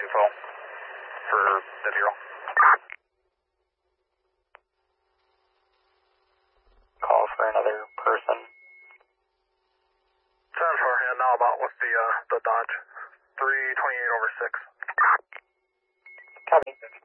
info for the Bureau. Call for another person. 7-4, yeah, now about what's the Dodge? 328/6. Copy.